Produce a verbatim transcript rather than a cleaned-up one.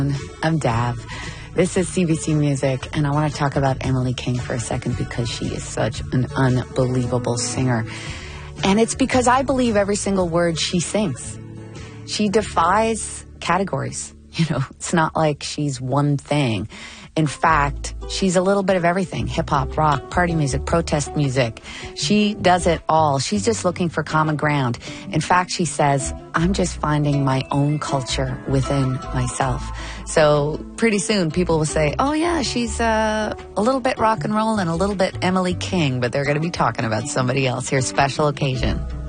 I'm Dav. This is C B C Music, and I want to talk about Emily King for a second because she is such an unbelievable singer. And it's because I believe every single word she sings. She defies categories. You know, it's not like she's one thing. In fact, she's a little bit of everything. Hip-hop, rock, party music, protest music. She does it all. She's just looking for common ground. In fact, she says, I'm just finding my own culture within myself. So pretty soon people will say, oh yeah, she's uh, a little bit rock and roll and a little bit Emily King, but they're going to be talking about somebody else here. Special occasion.